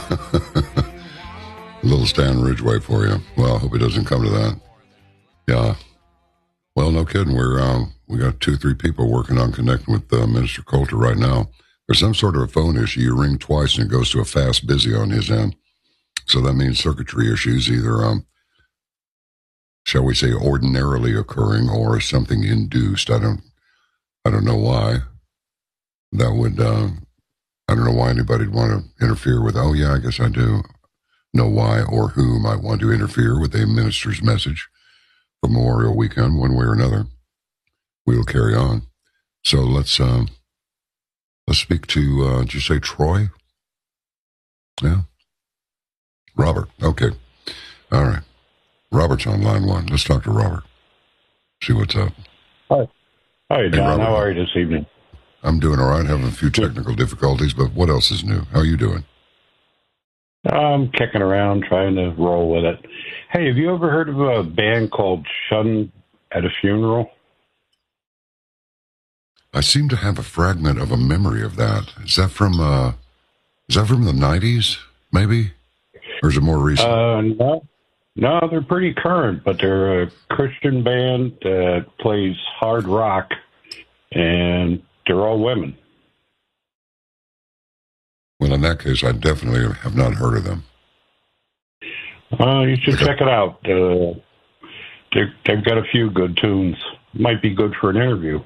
Little Stan Ridgway for you. Well, I hope it doesn't come to that. Yeah. Well, no kidding. We got 2-3 people working on connecting with Minister Coulter right now. There's some sort of a phone issue. You ring twice and it goes to a fast busy on his end. So that means circuitry issues, either, shall we say, ordinarily occurring or something induced. I don't know why. That would, I don't know why anybody'd want to interfere with, oh yeah, I guess I do know why or who might want to interfere with a minister's message for Memorial Weekend, one way or another. We'll carry on. So let's speak to, did you say Troy? Yeah. Robert. Okay. All right. Robert's on line one. Let's talk to Robert. See what's up. Hi. Hi, John. Hey, Robert. How are you this evening? I'm doing all right. Having a few technical difficulties, but what else is new? How are you doing? I'm kicking around, trying to roll with it. Hey, have you ever heard of a band called Shun at a Funeral? I seem to have a fragment of a memory of that. Is that from the 90s, maybe? Or is it more recent? No, they're pretty current, but they're a Christian band that plays hard rock, and they're all women. Well, in that case, I definitely have not heard of them. You should check it out. They've got a few good tunes. Might be good for an interview.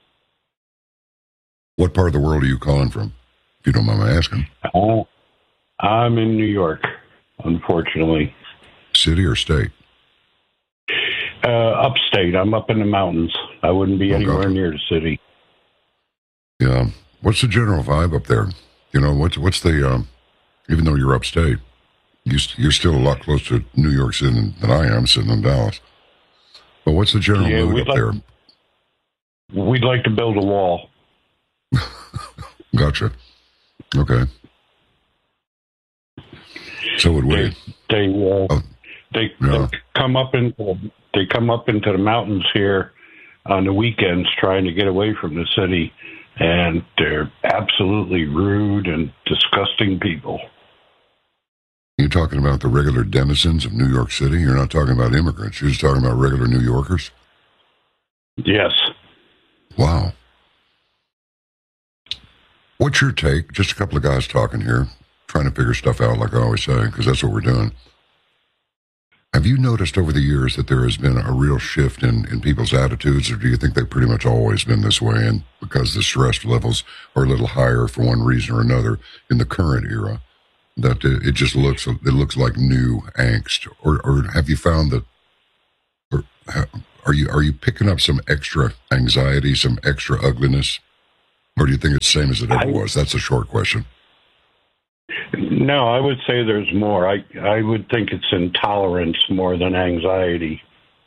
What part of the world are you calling from, if you don't mind my asking? I'm in New York, unfortunately. City or state? Upstate. I'm up in the mountains. I wouldn't be anywhere near the city. Yeah. What's the general vibe up there? You know, what's the, even though you're upstate, you're still a lot closer to New York City than I am, sitting in Dallas. But what's the general mood up there? We'd like to build a wall. Gotcha. Okay. So would we. They come up into the mountains here on the weekends trying to get away from the city, and they're absolutely rude and disgusting people. You're talking about the regular denizens of New York City? You're not talking about immigrants. You're just talking about regular New Yorkers? Yes. Wow. What's your take? Just a couple of guys talking here, trying to figure stuff out, like I always say, because that's what we're doing. Have you noticed over the years that there has been a real shift in people's attitudes, or do you think they've pretty much always been this way, and because the stress levels are a little higher for one reason or another in the current era, that it just looks like new angst? Or have you found that, or are you picking up some extra anxiety, some extra ugliness, or do you think it's the same as it ever was? That's a short question. No, I would say there's more. I would think it's intolerance more than anxiety.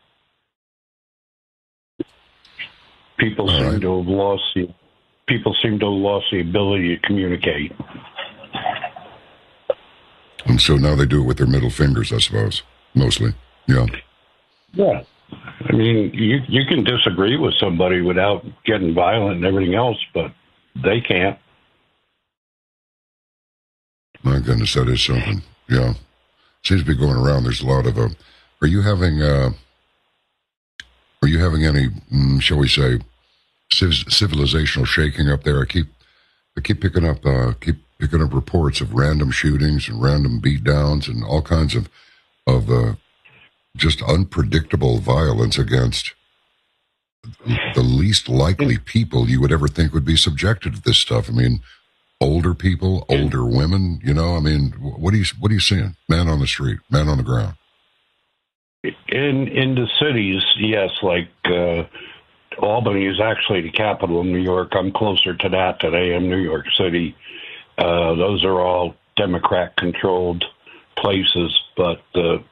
People seem to have lost the ability to communicate. And so now they do it with their middle fingers, I suppose, mostly. Yeah. Yeah. I mean, you can disagree with somebody without getting violent and everything else, but they can't. My goodness, that is something. Yeah. Seems to be going around. There's a lot of are you having any, shall we say, civilizational shaking up there? I keep picking up reports of random shootings and random beatdowns and all kinds of just unpredictable violence against the least likely people you would ever think would be subjected to this stuff. I mean, older people, older women, you know, I mean, what are you seeing? Man on the street, man on the ground. In the cities, yes, like Albany is actually the capital of New York. I'm closer to that than I am New York City. Those are all Democrat-controlled places, but the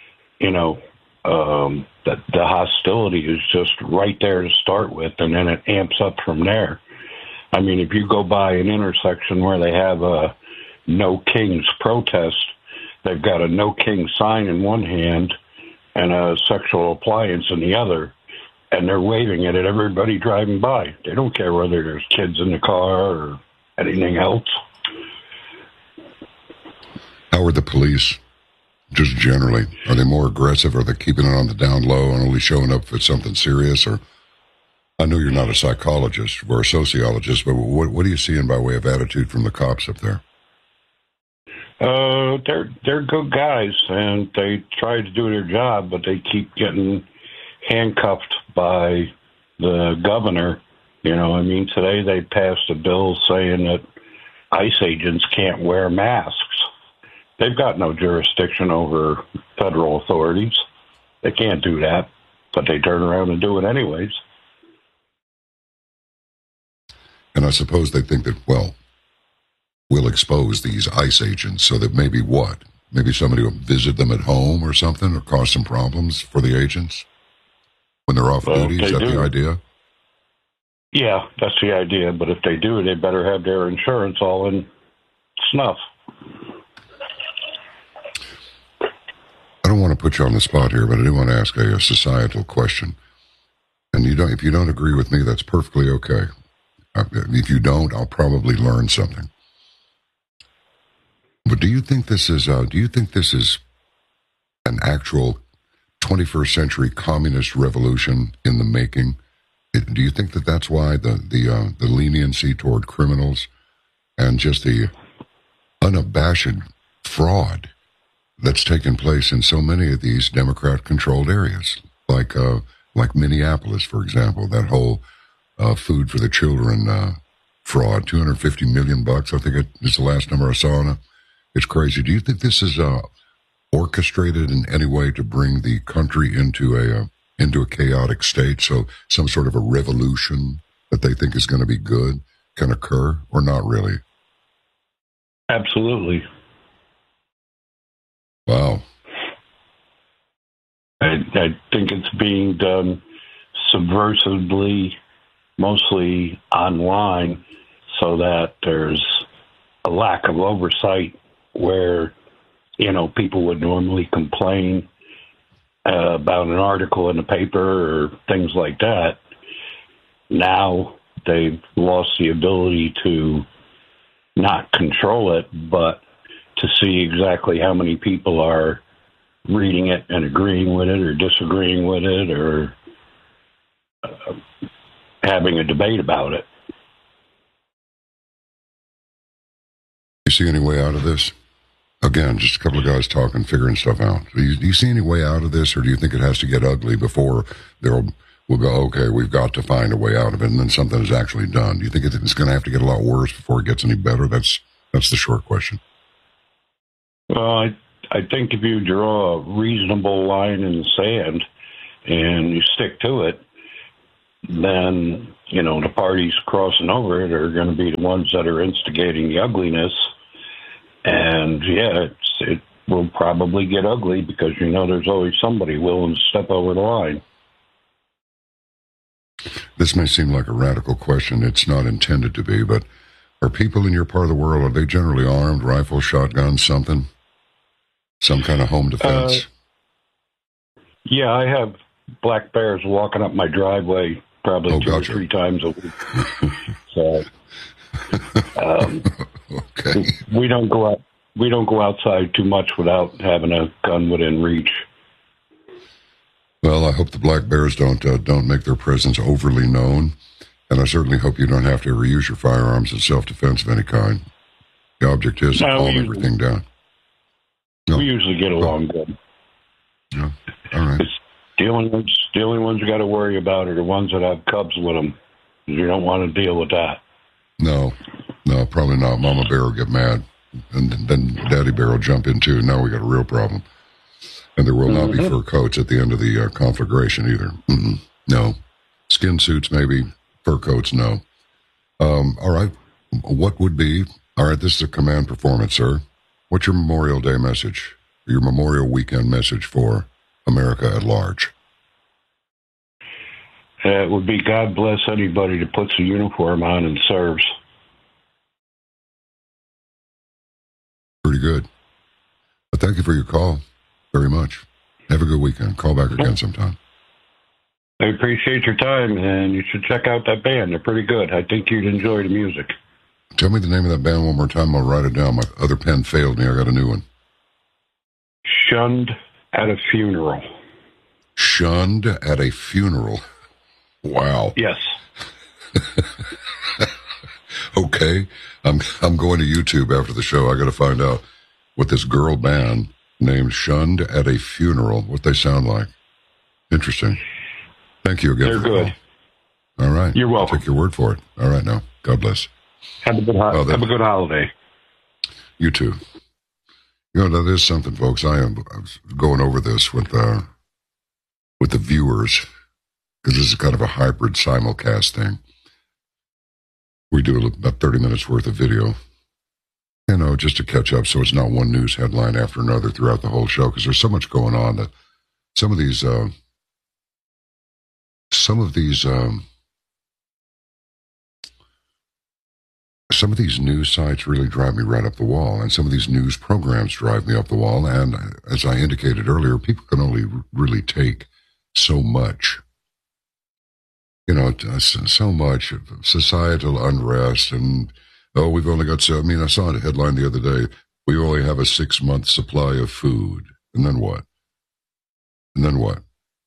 hostility is just right there to start with, and then it amps up from there. I mean, if you go by an intersection where they have a No Kings protest, they've got a No King sign in one hand and a sexual appliance in the other, and they're waving it at everybody driving by. They don't care whether there's kids in the car or anything else. How are the police, just generally? Are they more aggressive? Are they keeping it on the down low and only showing up if it's something serious? Or I know you're not a psychologist or a sociologist, but what are you seeing by way of attitude from the cops up there? They're good guys, and they try to do their job, but they keep getting handcuffed by the governor. You know, I mean, today they passed a bill saying that ICE agents can't wear masks. They've got no jurisdiction over federal authorities. They can't do that, but they turn around and do it anyways. And I suppose they think that, well, we'll expose these ICE agents so that maybe what? Maybe somebody will visit them at home or something, or cause some problems for the agents when they're off duty? Is that the idea? Yeah, that's the idea. But if they do, they better have their insurance all in snuff. I don't want to put you on the spot here, but I do want to ask a societal question. And if you don't agree with me, that's perfectly okay. If you don't, I'll probably learn something. But do you think this is an actual 21st century communist revolution in the making? Do you think that that's why the leniency toward criminals and just the unabashed fraud that's taken place in so many of these Democrat-controlled areas, like Minneapolis, for example, that whole food for the children fraud, $250 million, I think it is the last number I saw. It's crazy. Do you think this is orchestrated in any way to bring the country into a chaotic state, so some sort of a revolution that they think is going to be good can occur, or not really? Absolutely. Wow. I think it's being done subversively, mostly online, so that there's a lack of oversight where, you know, people would normally complain about an article in the paper or things like that. Now they've lost the ability to not control it, but to see exactly how many people are reading it and agreeing with it or disagreeing with it or having a debate about it. You see any way out of this? Again, just a couple of guys talking, figuring stuff out. Do you see any way out of this, or do you think it has to get ugly before we'll go, okay, we've got to find a way out of it, and then something is actually done? Do you think it's going to have to get a lot worse before it gets any better? That's the short question. Well, I think if you draw a reasonable line in the sand and you stick to it, then, you know, the parties crossing over it are going to be the ones that are instigating the ugliness. And, yeah, it will probably get ugly because, you know, there's always somebody willing to step over the line. This may seem like a radical question. It's not intended to be, but are people in your part of the world, are they generally armed, rifle, shotgun, something? Some kind of home defense? Yeah, I have black bears walking up my driveway probably two or three times a week. So, okay. We don't go outside too much without having a gun within reach. Well, I hope the black bears don't make their presence overly known, and I certainly hope you don't have to ever use your firearms in self-defense of any kind. The object is to calm everything down. No. We usually get along good. Yeah. All right. The only ones you got to worry about are the ones that have cubs with them. You don't want to deal with that. No, probably not. Mama bear will get mad, and then Daddy bear will jump in too. Now we got a real problem. And there will not be fur coats at the end of the conflagration either. No. Skin suits, maybe. Fur coats, no. All right. What would be... All right, this is a command performance, sir. What's your Memorial Day message? Your Memorial Weekend message for America at large? It would be God bless anybody that puts a uniform on and serves. Pretty good. But thank you for your call very much. Have a good weekend. Call back again sometime. I appreciate your time, and you should check out that band. They're pretty good. I think you'd enjoy the music. Tell me the name of that band one more time. I'll write it down. My other pen failed me. I got a new one. Shunned at a funeral. Shunned at a funeral. Wow. Yes. Okay. I'm going to YouTube after the show. I got to find out what this girl band named Shunned at a Funeral, what they sound like. Interesting. Thank you again. They're good. All right. You're welcome. I'll take your word for it. All right now. God bless. Have a good holiday. You too. You know, that is something, folks. I was going over this with the viewers, because this is kind of a hybrid simulcast thing. We do about 30 minutes worth of video, you know, just to catch up, so it's not one news headline after another throughout the whole show, because there's so much going on that some of these news sites really drive me right up the wall, and some of these news programs drive me up the wall. And as I indicated earlier, people can only really take so much. You know, so much societal unrest, and we've only got so. I mean, I saw a headline the other day. We only have a 6-month supply of food, and then what? And then what?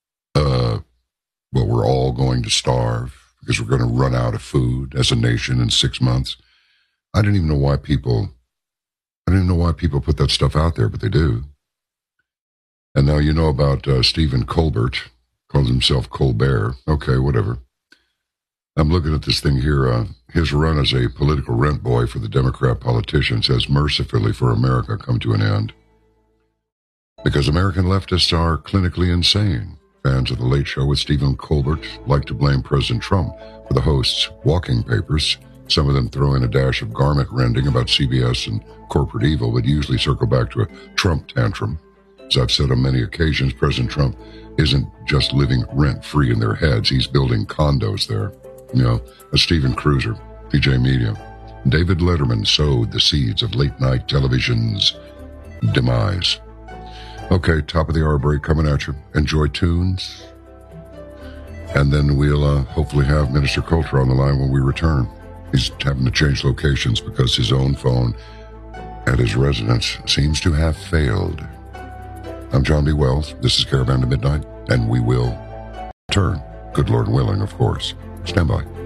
Well, we're all going to starve because we're going to run out of food as a nation in 6 months. I don't even know why people put that stuff out there, but they do. And now you know about Stephen Colbert, calls himself Colbert. Okay, whatever. I'm looking at this thing here. His run as a political rent boy for the Democrat politicians has mercifully for America come to an end. Because American leftists are clinically insane. Fans of The Late Show with Stephen Colbert like to blame President Trump for the host's walking papers. Some of them throw in a dash of garment rending about CBS and corporate evil, but usually circle back to a Trump tantrum. As I've said on many occasions, President Trump isn't just living rent-free in their heads. He's building condos there. You know, as Stephen Cruiser, PJ Media, David Letterman sowed the seeds of late-night television's demise. Okay, top of the hour break coming at you. Enjoy tunes. And then we'll hopefully have Minister Coulter on the line when we return. He's having to change locations because his own phone at his residence seems to have failed. I'm John B. Wells. This is Caravan to Midnight, and we will return. Good Lord willing, of course. Stand by.